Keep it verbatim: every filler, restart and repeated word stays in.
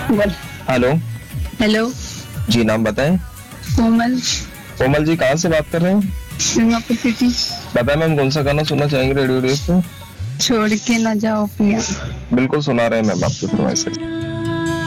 Hello. Hello. जी नाम बताएं। कोमल। कोमल जी कहाँ से बात कर रहे हैं? Singapore city. बताएं मैम, कौन सा गाना सुनना चाहेंगे रेडियो रेस पे? छोड़ के ना जाओ पिया। बिल्कुल सुना रहे हैं मैम आपकी फरमाइश से।